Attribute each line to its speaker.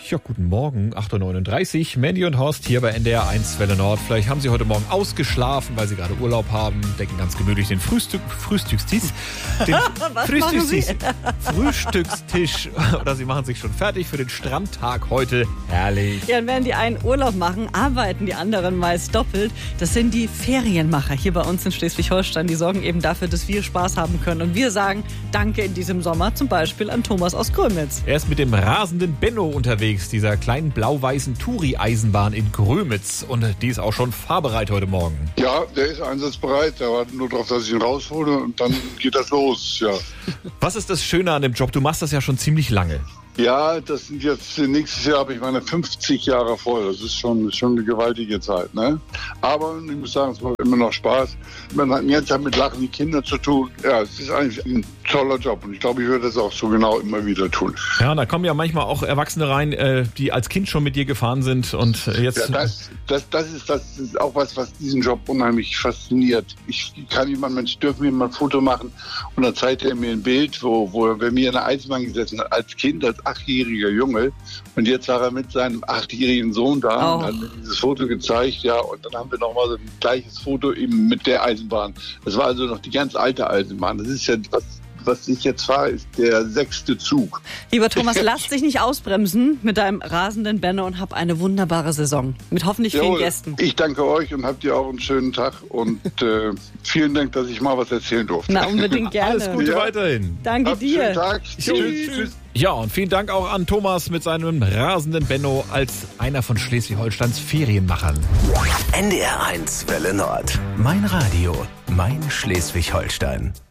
Speaker 1: Ja, guten Morgen, 8.39 Uhr. Mandy und Horst hier bei NDR 1 Welle Nord. Vielleicht haben Sie heute Morgen ausgeschlafen, weil Sie gerade Urlaub haben, decken ganz gemütlich den Frühstückstisch. Frühstückstisch. Oder Sie machen sich schon fertig für den Strandtag heute. Herrlich.
Speaker 2: Ja, und während die einen Urlaub machen, arbeiten die anderen meist doppelt. Das sind die Ferienmacher hier bei uns in Schleswig-Holstein. Die sorgen eben dafür, dass wir Spaß haben können. Und wir sagen Danke in diesem Sommer zum Beispiel an Thomas aus Grömitz.
Speaker 1: Er ist mit dem rasenden Benno unterwegs, dieser kleinen blau-weißen Touri-Eisenbahn in Grömitz. Und die ist auch schon fahrbereit heute Morgen.
Speaker 3: Ja, der ist einsatzbereit. Der wartet nur darauf, dass ich ihn raushole und dann geht das los, ja.
Speaker 1: Was ist das Schöne an dem Job? Du machst das ja schon ziemlich lange.
Speaker 3: Ja, das sind jetzt, nächstes Jahr habe ich meine 50 Jahre voll. Das ist schon eine gewaltige Zeit, ne? Aber ich muss sagen, es macht immer noch Spaß. Man hat jetzt mit Lachen die Kinder zu tun. Ja, es ist eigentlich ein toller Job und ich glaube, ich würde das auch so genau immer wieder tun.
Speaker 1: Ja, da kommen ja manchmal auch Erwachsene rein, die als Kind schon mit dir gefahren sind und jetzt...
Speaker 3: Ja, das ist auch was diesen Job unheimlich fasziniert. Ich kann jemand, Mensch, dürfen wir mal ein Foto machen und dann zeigt er mir ein Bild, wo er bei mir in der Eisenbahn gesessen hat, als Kind, als 8-jähriger Junge. Und jetzt war er mit seinem 8-jährigen Sohn da und hat mir dieses Foto gezeigt, ja, und dann haben wir nochmal so ein gleiches Foto eben mit der Eisenbahn. Das war also noch die ganz alte Eisenbahn. Das ist ja was ich jetzt fahre, ist der 6. Zug.
Speaker 2: Lieber Thomas, lass dich nicht ausbremsen mit deinem rasenden Benno und hab eine wunderbare Saison. Mit hoffentlich vielen Gästen.
Speaker 3: Ich danke euch und habt ihr auch einen schönen Tag und vielen Dank, dass ich mal was erzählen durfte.
Speaker 2: Na, unbedingt gerne.
Speaker 1: Alles Gute weiterhin.
Speaker 2: Danke
Speaker 3: Habt
Speaker 2: dir.
Speaker 3: Schönen Tag.
Speaker 1: Tschüss. Ja, und vielen Dank auch an Thomas mit seinem rasenden Benno als einer von Schleswig-Holsteins Ferienmachern.
Speaker 4: NDR 1 Welle Nord. Mein Radio, mein Schleswig-Holstein.